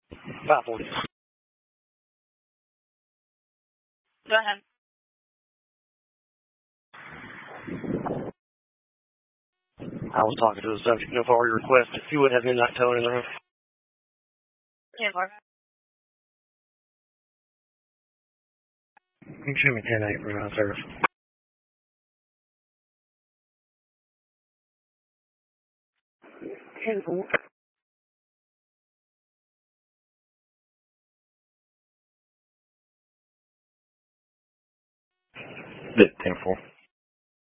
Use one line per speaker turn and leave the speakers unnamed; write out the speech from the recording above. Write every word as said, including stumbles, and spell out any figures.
five forty.
Go ahead.
I was talking to the subject of our request if you would have midnight towing in the room.
ten four.
You can show me ten eight for my service. ten four. ten four.